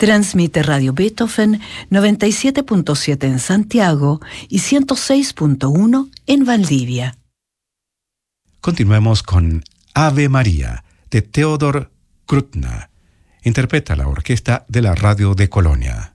Transmite Radio Beethoven 97.7 en Santiago y 106.1 en Valdivia. Continuemos con Ave María, de Theodor Krutna. Interpreta la orquesta de la Radio de Colonia.